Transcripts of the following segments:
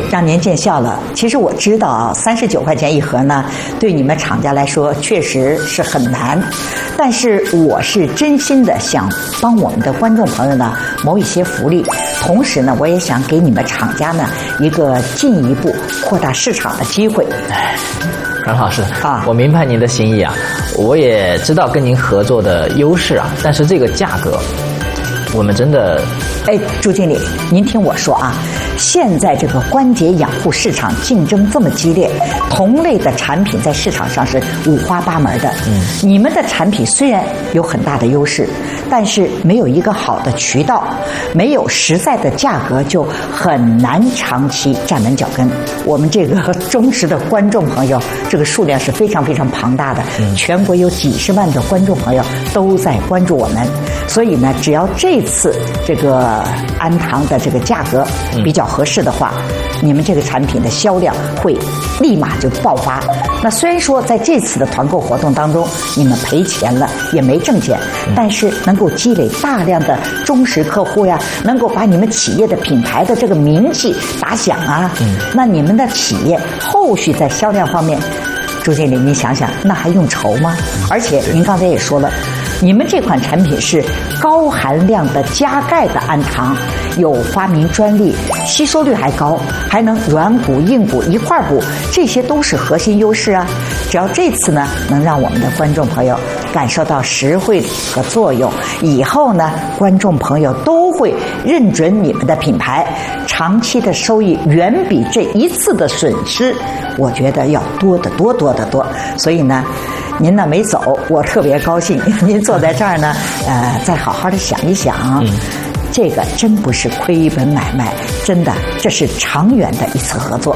让您见笑了。其实我知道啊，39块钱一盒呢，对你们厂家来说确实是很难。但是我是真心的想帮我们的观众朋友呢谋一些福利，同时呢，我也想给你们厂家呢一个进一步扩大市场的机会。 阮老师啊，我明白您的心意啊，我也知道跟您合作的优势啊，但是这个价格，我们真的…… 哎，朱经理，您听我说啊，现在这个关节养护市场竞争这么激烈，同类的产品在市场上是五花八门的。你们的产品虽然有很大的优势，但是没有一个好的渠道，没有实在的价格，就很难长期站稳脚跟。我们这个忠实的观众朋友，这个数量是非常非常庞大的，全国有几十万的观众朋友都在关注我们，所以呢，只要这次这个安堂的这个价格比较合适的话，你们这个产品的销量会立马就爆发。那虽然说在这次的团购活动当中你们赔钱了，也没挣钱，但是能够积累大量的忠实客户呀，能够把你们企业的品牌的这个名气打响啊，那你们的企业后续在销量方面，朱经理您想想，那还用愁吗？而且您刚才也说了，你们这款产品是高含量的加钙的氨糖，有发明专利，吸收率还高，还能软骨硬骨一块补，这些都是核心优势啊。只要这次呢能让我们的观众朋友感受到实惠和作用，以后呢观众朋友都会认准你们的品牌，长期的收益远比这一次的损失，我觉得要多得多多得多。所以呢，您呢没走，我特别高兴。您坐在这儿呢，再好好的想一想，这个真不是亏本买卖，真的这是长远的一次合作。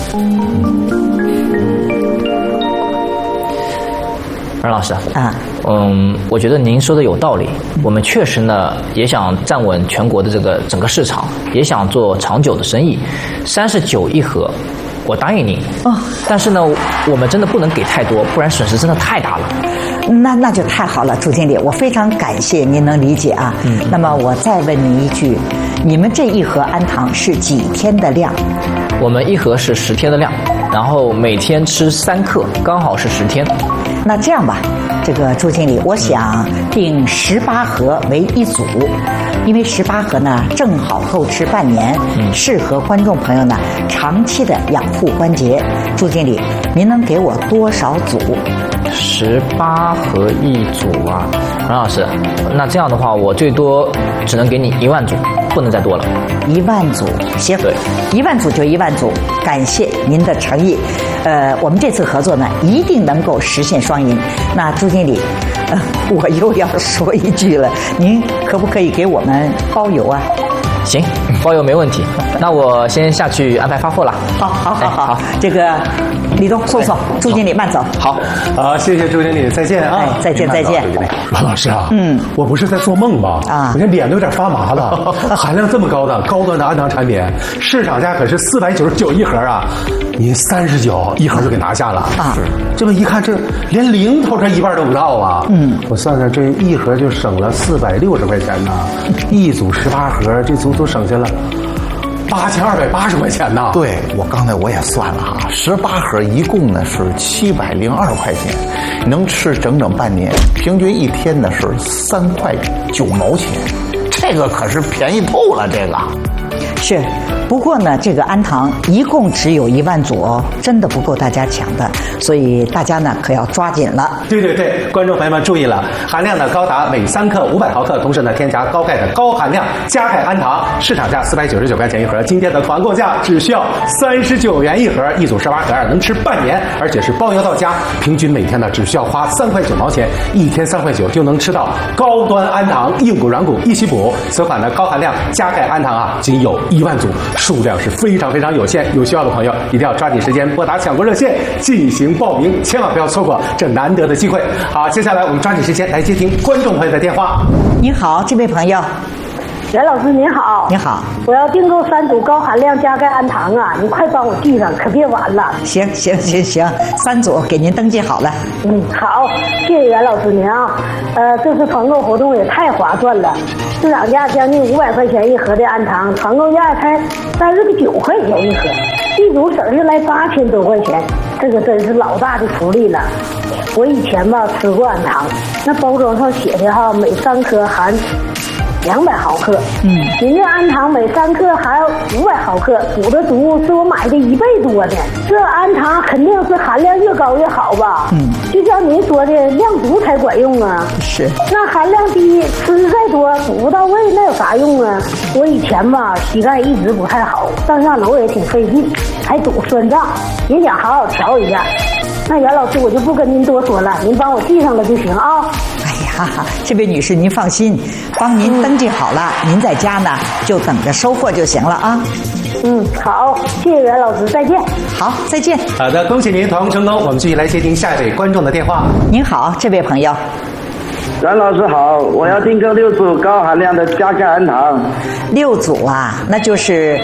阮老师啊，我觉得您说的有道理。我们确实呢也想站稳全国的这个整个市场，也想做长久的生意。39一盒，我答应您但是呢，我们真的不能给太多，不然损失真的太大了。 那就太好了，朱经理，我非常感谢您能理解啊。那么我再问您一句，你们这一盒氨糖是几天的量？ 我们一盒是10天的量，然后每天吃3克，刚好是10天。 那这样吧，这个朱经理，我想定18盒为一组，因为18盒呢正好够吃半年，适合观众朋友呢长期的养护关节。朱经理，您能给我多少组 ？18盒一组啊，阮老师，那这样的话，我最多只能给你1万组，不能再多了。 1万组，行，对，1万组就1万组，感谢您的诚意。我们这次合作呢，一定能够实现双赢。那朱经理，我又要说一句了，您可不可以给我们包邮啊？ 行，包邮没问题。那我先下去安排发货了。 好，这个李东送，朱经理慢走。 好，谢谢朱经理，再见啊！ 再见。 阮老师啊，我不是在做梦吧？我这脸都有点发麻了。含量这么高的高端的氨糖产品，市场价可是499一盒啊，你39一盒就给拿下了啊！这么一看，这连零头这1半都不到啊！我算算，这一盒就省了460块钱呢，一组18盒，这足足省下了8280块钱呢。 对，刚才我也算了哈，18盒一共呢是702块钱，能吃整半年，平均一天呢是3块9毛钱，这个可是便宜透了，这个是。不过呢，这个氨糖一共只有1万组哦，真的不够大家抢的，所以大家呢可要抓紧了。 对，观众朋友们注意了，含量呢高达每3克500毫克，同时呢添加高钙的高含量加钙氨糖，市场价499块钱一盒，今天的团购价只需要39元一盒，一组18盒，能吃半年，而且是包邮到家，平均每天呢只需要花3块9毛钱，一天3块9就能吃到高端氨糖，硬骨软骨一起补。此款的高含量加钙氨糖啊，仅有1万组。数量是非常有限，有需要的朋友一定要抓紧时间拨打抢购热线进行报名，千万不要错过这难得的机会。好，接下来我们抓紧时间来接听观众朋友的电话。 您好，这位朋友。 袁老师您好。 你好， 我要订购3组高含量加钙氨糖啊，你快帮我记上，可别晚了。 行，3组给您登记好了。 好，谢谢袁老师您啊。这次团购活动也太划算了，市场价将近500块钱一盒的氨糖，团购价才39块钱一盒。 一组省下来8000多块钱，这个真是老大的福利了。我以前吧吃过氨糖，那包装上写的哈，每3颗含200毫克。您这氨糖每3克含500毫克，补的足是我买的1倍多的。这氨糖肯定是含量越高越好吧？就像您说的，量足才管用啊。 是。那含量低，吃再多补不到位，那有啥用啊？我以前吧膝盖一直不太好，上下楼也挺费劲，还总酸胀，也想好好调一下。那袁老师，我就不跟您多说了，您帮我记上了就行啊。 哎呀，这位女士您放心，帮您登记好了，您在家呢就等着收货就行了啊。 好，谢谢袁老师，再见。 好，再见。 好的，恭喜您团购成功，我们继续来接听下一位观众的电话。 您好，这位朋友。 阮老师好，我要订购6组高含量的加钙氨糖。 6组啊，那就是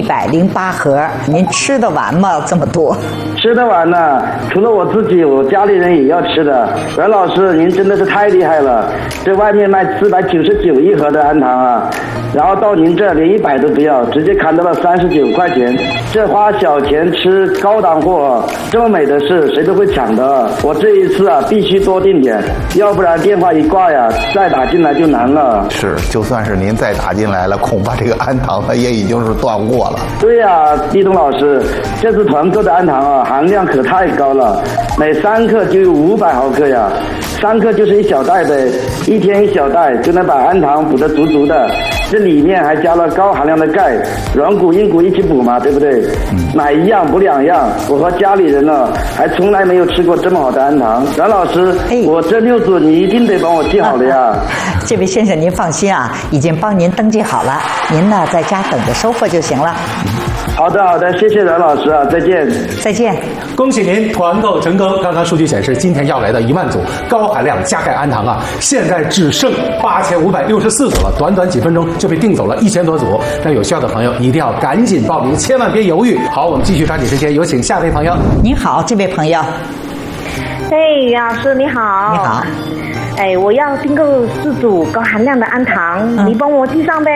108盒，您吃得完吗？这么多？ 吃得完呢，除了我自己，我家里人也要吃的。阮老师，您真的是太厉害了！这外面卖499一盒的氨糖啊，然后到您这连100都不要，直接砍到了39块钱。这花小钱吃高档货，这么美的事谁都会抢的。我这一次啊，必须多订点，要不然电话一挂呀，再打进来就难了。 是，就算是您再打进来了，恐怕这个氨糖它也已经是断货了。 对呀，立冬老师，这次团购的氨糖啊，含量可太高了，每3克就有500毫克呀，3克就是1小袋呗，1天1小袋就能把氨糖补得足足的。这里面还加了高含量的钙，软骨硬骨一起补嘛，对不对？买一样补2样。我和家里人呢，还从来没有吃过这么好的氨糖。阮老师，我这6组你一定得帮我记好了呀。 这位先生您放心啊，已经帮您登记好了，您呢在家等着收货就行了。 好的，谢谢阮老师啊，再见。 再见。 恭喜您团购成功！刚刚数据显示，今天要来的1万组高含量加钙氨糖啊，现在只剩8564组了，短短几分钟就被订走了1000多组。那有需要的朋友一定要赶紧报名，千万别犹豫。好，我们继续抓紧时间，有请下位朋友。 您好，这位朋友。 袁老师你好。 你好。 我要订购4组高含量的氨糖，你帮我记上呗。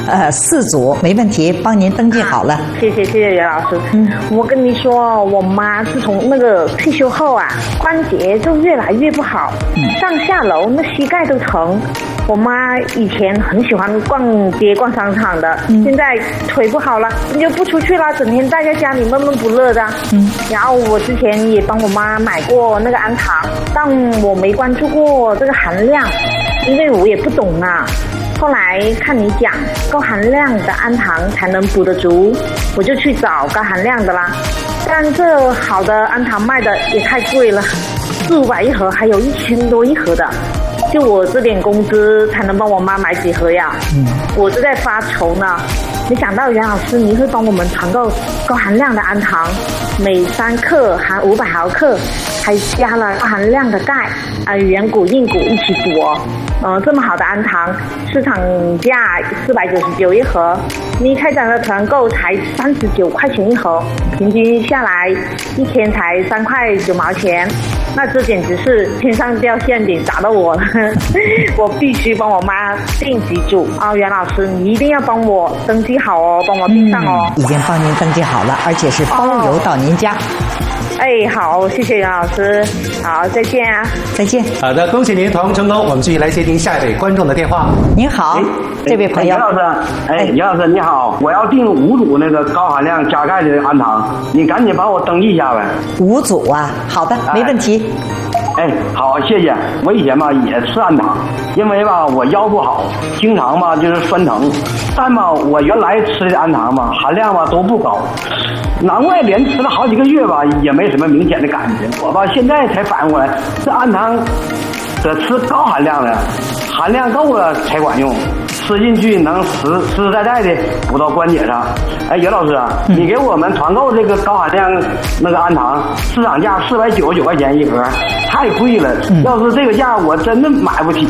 4组没问题，帮您登记好了。 谢谢袁老师。我跟你说，我妈自从那个退休后啊，关节就越来越不好，上下楼那膝盖都疼。我妈以前很喜欢逛街逛商场的，现在腿不好了，就不出去了，整天待在家里闷闷不乐的。然后我之前也帮我妈买过那个氨糖，但我没关注过这个含量，因为我也不懂啊。后来看你讲高含量的氨糖才能补得足，我就去找高含量的啦。但这好的氨糖卖的也太贵了，400-500一盒，还有1000多一盒的。就我这点工资才能帮我妈买几盒呀？我是在发愁呢。没想到袁老师你会帮我们团购高含量的氨糖，每3克含500毫克，还加了高含量的钙软骨硬骨一起补哦。这么好的氨糖，市场价499一盒，你开展的团购才39块钱一盒，平均下来1天才3块9毛钱。那这简直是天上掉馅饼砸到我了，我必须帮我妈订几组啊！袁老师，你一定要帮我登记好哦，帮我订上哦。 已经帮您登记好了，而且是包邮到您家。 好，谢谢袁老师，好，再见啊， 再见。 好的，恭喜您团购成功，我们继续来接听下一位观众的电话。 您好，这位朋友。 袁老师，袁老师你好，我要订5组那个高含量加钙的氨糖，你赶紧帮我登记一下呗。 5组啊，好的，没问题。 好，谢谢。我以前吧也吃氨糖，因为吧我腰不好，经常吧就是酸疼。但吧我原来吃的氨糖吧含量吧都不高，难怪连吃了好几个月吧也没什么明显的感觉。我吧现在才反应过来，这氨糖得吃高含量的，含量够了才管用，吃进去能实实在在的补到关节上。袁老师啊，你给我们团购这个高含量那个氨糖，市场价499块钱一盒，太贵了。要是这个价我真的买不起，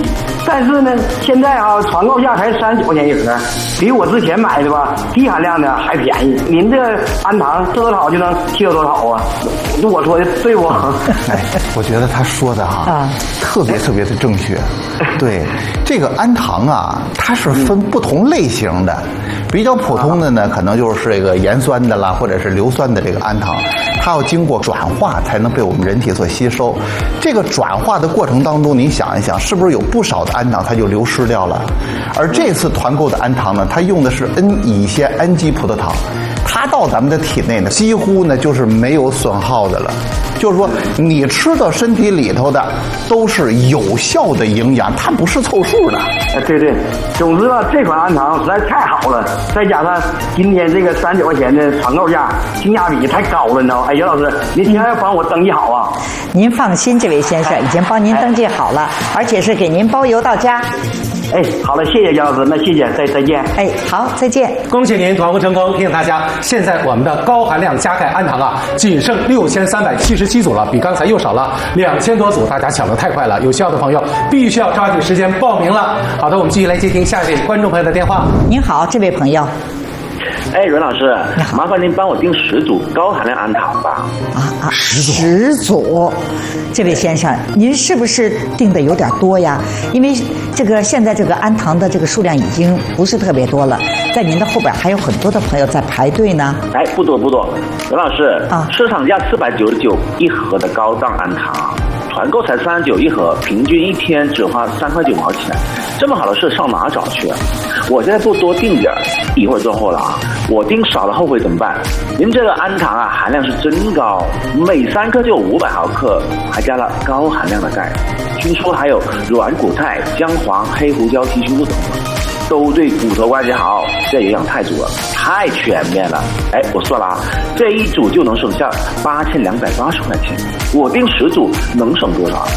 但是呢，现在啊，团购价才39块钱一盒，比我之前买的吧低含量的还便宜。您这氨糖吃多少就能提到多少啊？我说的对不？ 哎，我觉得他说的特别的正确。对，这个氨糖啊，它是分不同类型的，比较普通的呢，可能就是这个盐酸的啦，或者是硫酸的这个氨糖，它要经过转化才能被我们人体所吸收。这个转化的过程当中，您想一想，是不是有不少的氨糖它就流失掉了？而这次团购的氨糖呢，它用的是 N 乙酰氨基葡萄糖，它到咱们的体内呢，几乎呢就是没有损耗的了。就是说，你吃到身体里头的都是有效的营养，它不是凑数的。 对，总之吧，这款氨糖实在太好了，再加上今天这个39块钱的团购价，性价比太高了，你知道吗？哎，袁老师，您千万要帮我登记好啊！ 您放心，这位先生已经帮您登记好了，而且是给您包邮到家。 哎，好了，谢谢杨老师，那谢谢，再见。 哎，好，再见。 恭喜您团购成功！提醒大家，现在我们的高含量加钙氨糖啊，仅剩6377组了，比刚才又少了2000多组，大家抢得太快了，有需要的朋友必须要抓紧时间报名了。好的，我们继续来接听下一位观众朋友的电话。 您好，这位朋友。 哎，阮老师，麻烦您帮我订10组高含量氨糖吧。 10组，这位先生，您是不是订的有点多呀？因为现在这个氨糖的这个数量已经不是特别多了，在您的后边还有很多的朋友在排队呢。 哎，不多，阮老师市场价499一盒的高档氨糖，团购才39一盒，平均一天只花3块9毛钱，这么好的事上哪找去啊？我现在不多订点，一会儿断货了啊！我订少了后悔怎么办？您这个氨糖啊，含量是真高，每3克就有500毫克，还加了高含量的钙，听说还有软骨肽、姜黄、黑胡椒提取物等，都对骨头关节好，这营养太足了，太全面了。哎，我算了啊，这一组就能省下8280块钱，我订10组能省多少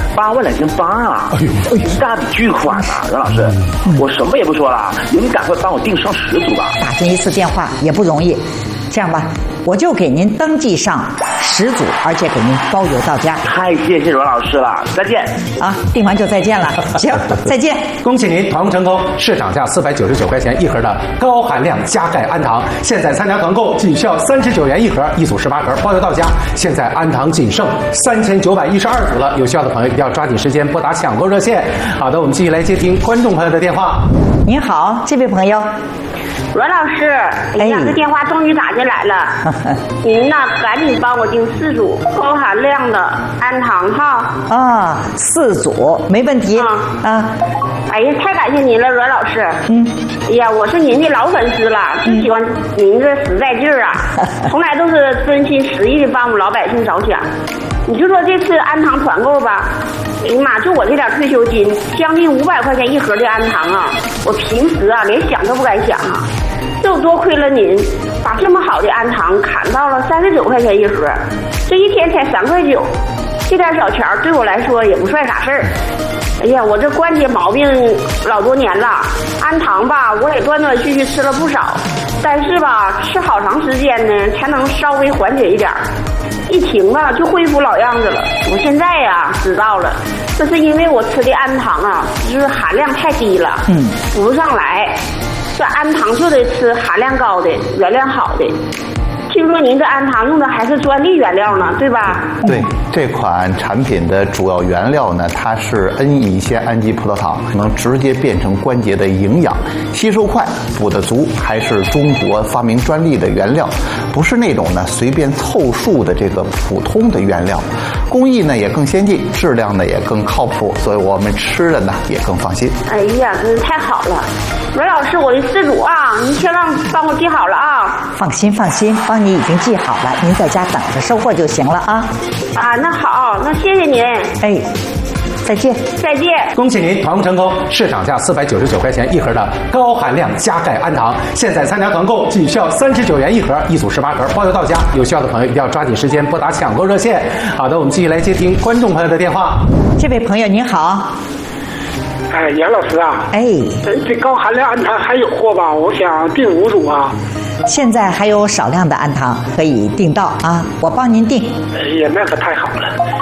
？82800啊！一大笔巨款啊！阮老师，我什么也不说了，您赶快帮我订上10组吧。 打进一次电话也不容易，这样吧，我就给您登记上10组，而且给您包邮到家。 太谢谢阮老师了，再见。 啊，订完就再见了。行，再见。 恭喜您团购成功！市场价499块钱一盒的高含量加钙氨糖，现在参加团购仅需要39元一盒，一组18盒，包邮到家。现在氨糖仅剩3912组了，有需要的朋友一定要抓紧时间拨打抢购热线。好的，我们继续来接听观众朋友的电话。 您好，这位朋友。 阮老师，哎呀，这电话终于打进来了。您呢，赶紧帮我订4组高含量的氨糖哈。 4组没问题。 哎呀，太感谢您了，阮老师。哎呀，我是您的老粉丝了，就喜欢您这实在劲儿啊，从来都是真心实意的帮我们老百姓着想。你就说这次氨糖团购吧，哎呀妈，就我这点退休金，将近500块钱一盒的氨糖啊，我平时啊连想都不敢想啊。就多亏了您，把这么好的氨糖砍到了39块钱一盒，这一天才3块9，这点小钱对我来说也不算啥事儿。哎呀，我这关节毛病老多年了，氨糖吧我也断断续续吃了不少，但是吧吃好长时间呢才能稍微缓解一点，一停了就恢复老样子了。我现在呀知道了，这是因为我吃的氨糖啊就是含量太低了，补不上来。这氨糖就得吃含量高的、原料好的。听说您这氨糖用的还是专利原料呢，对吧？ 对，这款产品的主要原料呢，它是 N 乙酰氨基葡萄糖，能直接变成关节的营养，吸收快，补得足，还是中国发明专利的原料，不是那种呢随便凑数的这个普通的原料，工艺呢也更先进，质量呢也更靠谱，所以我们吃的呢也更放心。 哎呀，真是太好了！阮老师，我的4组啊，您千万帮我记好了啊！ 放心，帮你已经记好了，您在家等着收货就行了啊！ 那好，那谢谢您。 哎，再见。 恭喜您团购成功！市场价499块钱一盒的高含量加钙氨糖，现在参加团购仅需要39元一盒，一组18盒，包邮到家。有需要的朋友一定要抓紧时间拨打抢购热线。好的，我们继续来接听观众朋友的电话。 这位朋友您好。 哎，杨老师啊，这高含量氨糖还有货吧？我想订5组啊。 现在还有少量的氨糖可以订到啊，我帮您订。 哎呀，那可太好了。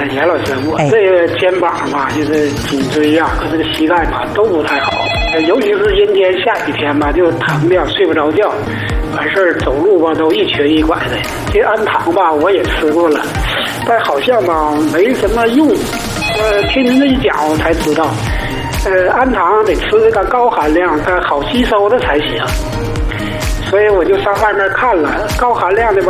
严老师，我这个肩膀吧，就是颈椎呀和这个膝盖吧都不太好，尤其是阴天下雨天吧，就疼的睡不着觉，完事儿走路吧都一瘸一拐的。这安糖吧我也吃过了，但好像吧没什么用。听您这一讲我才知道，安糖得吃这个高含量、好吸收的才行。所以我就上外面看了，高含量的吧